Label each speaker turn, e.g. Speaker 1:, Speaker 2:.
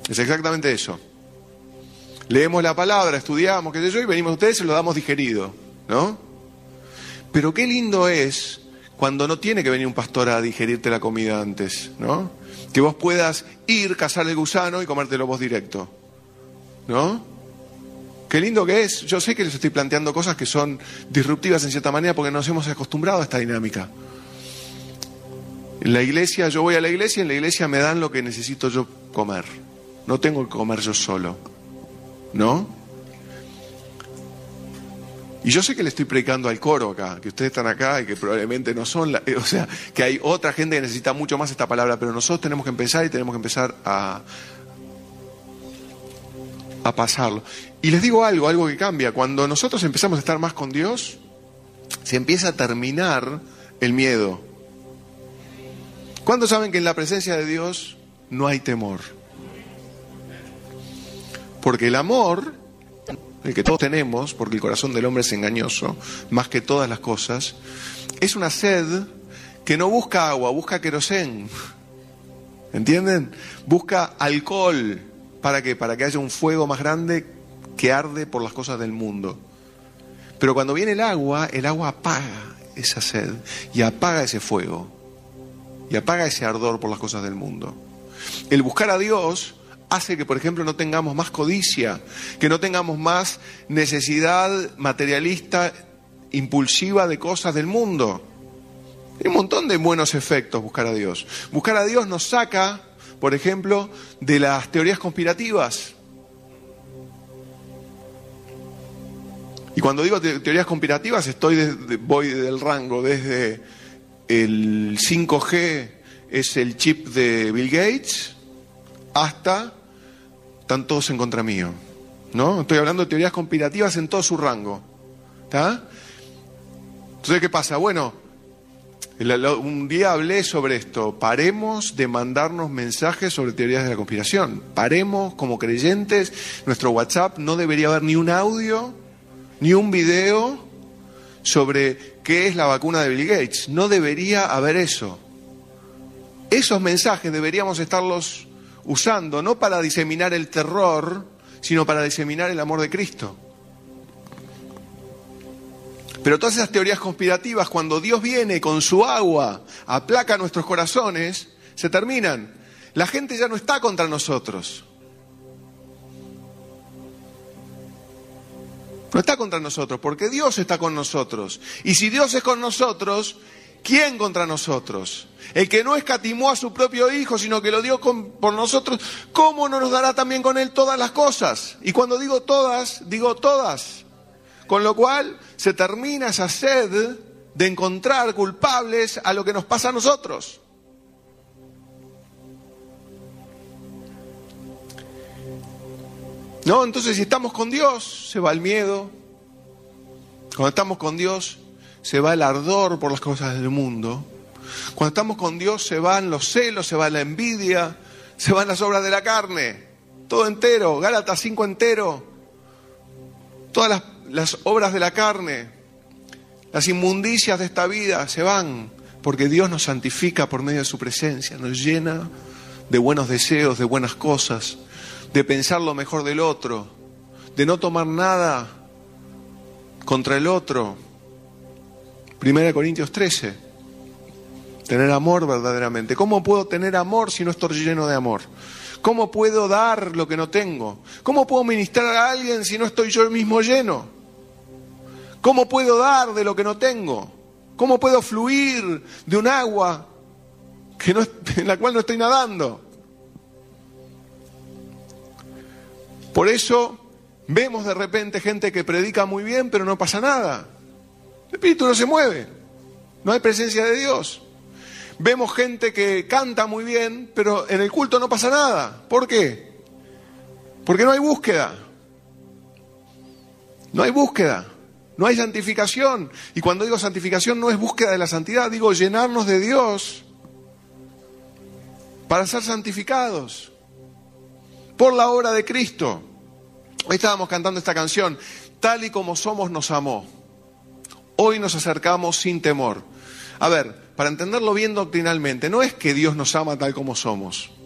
Speaker 1: Es exactamente eso. Leemos la palabra, estudiamos, qué sé yo, y venimos a ustedes y lo damos digerido, ¿no? Pero qué lindo es cuando no tiene que venir un pastor a digerirte la comida antes, ¿no? Que vos puedas ir, cazar el gusano y comértelo vos directo, ¿no? Qué lindo que es. Yo sé que les estoy planteando cosas que son disruptivas en cierta manera porque nos hemos acostumbrado a esta dinámica. En la iglesia, yo voy a la iglesia y en la iglesia me dan lo que necesito yo comer. No tengo que comer yo solo, ¿no? Y yo sé que le estoy predicando al coro acá, que ustedes están acá y que probablemente no son, o sea, que hay otra gente que necesita mucho más esta palabra, pero nosotros tenemos que empezar y tenemos que empezar a pasarlo. Y les digo algo que cambia. Cuando nosotros empezamos a estar más con Dios, se empieza a terminar el miedo. ¿Cuántos saben que en la presencia de Dios no hay temor? Porque el amor, el que todos tenemos, porque el corazón del hombre es engañoso, más que todas las cosas, es una sed que no busca agua, busca querosén. ¿Entienden? Busca alcohol. ¿Para qué? Para que haya un fuego más grande que arde por las cosas del mundo. Pero cuando viene el agua apaga esa sed y apaga ese fuego y apaga ese ardor por las cosas del mundo. El buscar a Dios hace que, por ejemplo, no tengamos más codicia, que no tengamos más necesidad materialista, impulsiva de cosas del mundo. Hay un montón de buenos efectos buscar a Dios. Buscar a Dios nos saca, por ejemplo, de las teorías conspirativas. Y cuando digo teorías conspirativas, voy del rango desde el 5G es el chip de Bill Gates, hasta están todos en contra mío, ¿no? Estoy hablando de teorías conspirativas en todo su rango, ¿está? Entonces, ¿qué pasa? Bueno, un día hablé sobre esto. Paremos de mandarnos mensajes sobre teorías de la conspiración. Paremos como creyentes. Nuestro WhatsApp no debería haber ni un audio, ni un video sobre qué es la vacuna de Bill Gates. No debería haber eso. Esos mensajes deberíamos estarlos usando, no para diseminar el terror, sino para diseminar el amor de Cristo. Pero todas esas teorías conspirativas, cuando Dios viene con su agua, aplaca nuestros corazones, se terminan. La gente ya no está contra nosotros. No está contra nosotros, porque Dios está con nosotros. Y si Dios es con nosotros, ¿quién contra nosotros? El que no escatimó a su propio Hijo, sino que lo dio por nosotros, ¿cómo no nos dará también con Él todas las cosas? Y cuando digo todas, digo todas. Con lo cual se termina esa sed de encontrar culpables a lo que nos pasa a nosotros. ¿No? Entonces, si estamos con Dios, se va el miedo. Cuando estamos con Dios, se va el ardor por las cosas del mundo. Cuando estamos con Dios, se van los celos, se va la envidia, se van las obras de la carne. Todo entero, Gálatas 5 entero. Todas las obras de la carne, las inmundicias de esta vida se van, porque Dios nos santifica por medio de su presencia, nos llena de buenos deseos, de buenas cosas, de pensar lo mejor del otro, de no tomar nada contra el otro. 1 Corintios 13, tener amor verdaderamente. ¿Cómo puedo tener amor si no estoy lleno de amor? ¿Cómo puedo dar lo que no tengo? ¿Cómo puedo ministrar a alguien si no estoy yo mismo lleno? ¿Cómo puedo dar de lo que no tengo? ¿Cómo puedo fluir de un agua en la cual no estoy nadando? Por eso vemos de repente gente que predica muy bien, pero no pasa nada. El espíritu no se mueve, no hay presencia de Dios. Vemos gente que canta muy bien, pero en el culto no pasa nada. ¿Por qué? Porque no hay búsqueda. No hay búsqueda. No hay santificación. Y cuando digo santificación no es búsqueda de la santidad, digo llenarnos de Dios para ser santificados por la obra de Cristo. Hoy estábamos cantando esta canción, tal y como somos nos amó. Hoy nos acercamos sin temor. A ver, para entenderlo bien doctrinalmente, no es que Dios nos ama tal como somos.